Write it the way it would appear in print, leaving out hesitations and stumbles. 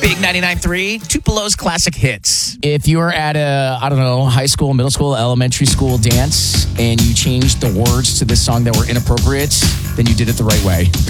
Big 99.3, Tupelo's classic hits. If you were at a, I don't know, high school, middle school, elementary school dance, and you changed the words to this song that were inappropriate, then you did it the right way.